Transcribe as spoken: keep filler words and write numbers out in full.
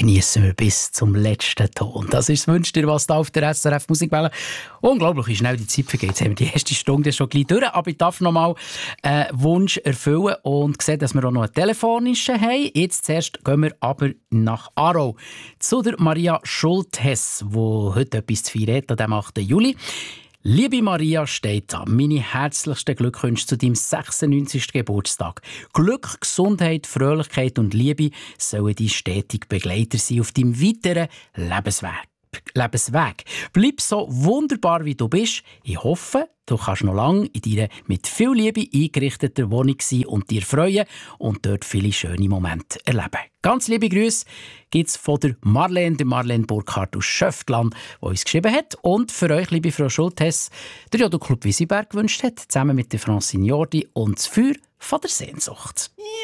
geniessen wir bis zum letzten Ton. Das ist das Wünsch dir, was da auf der S R F Musikwelle. Unglaublich, wie schnell die Zeit vergeht. Jetzt haben wir die erste Stunde schon gleich durch. Aber ich darf noch mal einen Wunsch erfüllen und sehe, dass wir auch noch einen telefonischen haben. Jetzt zuerst gehen wir aber nach Aarau zu der Maria Schulthess, die heute etwas zu feiern hat, an dem achten Juli. Liebe Maria, steht da, meine herzlichsten Glückwünsche zu deinem sechsundneunzigsten Geburtstag. Glück, Gesundheit, Fröhlichkeit und Liebe sollen die stetig Begleiter sein auf deinem weiteren Lebensweg. Lebensweg. Bleib so wunderbar, wie du bist. Ich hoffe, du kannst noch lange in deiner mit viel Liebe eingerichteten Wohnung sein und dir freuen und dort viele schöne Momente erleben. Ganz liebe Grüße gibt es von der Marlene, der Marlene Burkhardt aus Schöftland, die uns geschrieben hat. Und für euch, liebe Frau Schulthess, der Jodo Club Wisiberg gewünscht hat, zusammen mit der Francine Jordi und das Feuer von der Sehnsucht.